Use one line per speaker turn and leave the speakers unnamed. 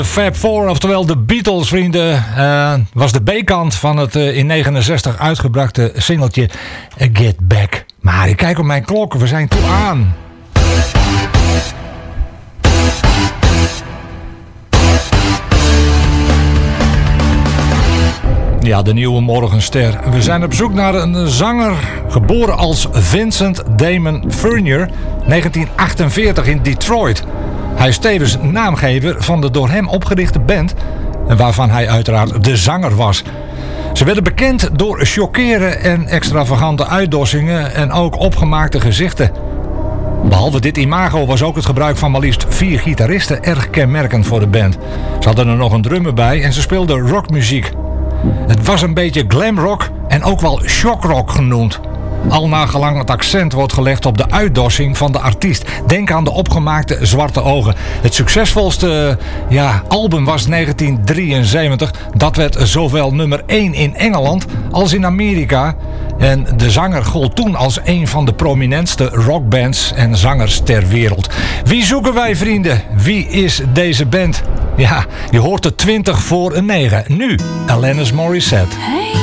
Fab Four, oftewel de Beatles, vrienden, was de B-kant van het in 69 uitgebrachte singeltje Get Back. Maar ik kijk op mijn klok, we zijn toe aan. Ja, de nieuwe morgenster. We zijn op zoek naar een zanger, geboren als Vincent Damon Furnier, 1948 in Detroit. Hij is tevens naamgever van de door hem opgerichte band, waarvan hij uiteraard de zanger was. Ze werden bekend door chockeren en extravagante uitdossingen en ook opgemaakte gezichten. Behalve dit imago was ook het gebruik van maar liefst 4 gitaristen erg kenmerkend voor de band. Ze hadden er nog een drummer bij en ze speelden rockmuziek. Het was een beetje glamrock en ook wel shockrock genoemd. Al nagelang het accent wordt gelegd op de uitdossing van de artiest. Denk aan de opgemaakte zwarte ogen. Het succesvolste album was 1973. Dat werd zowel nummer 1 in Engeland als in Amerika. En de zanger gold toen als een van de prominentste rockbands en zangers ter wereld. Wie zoeken wij, vrienden? Wie is deze band? Ja, je hoort het 20 voor 9. Nu, Alanis Morissette.
Hey.